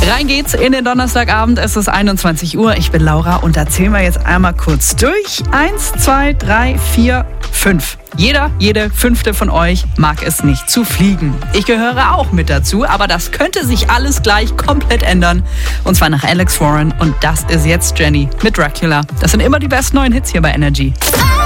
Rein geht's in den Donnerstagabend, es ist 21 Uhr. Ich bin Laura und da zählen wir jetzt einmal kurz durch. 1, 2, 3, 4, 5. Jede fünfte von euch mag es nicht zu fliegen. Ich gehöre auch mit dazu, aber das könnte sich alles gleich komplett ändern. Und zwar nach Alex Warren und das ist jetzt Jenny mit Dracula. Das sind immer die besten neuen Hits hier bei Energy.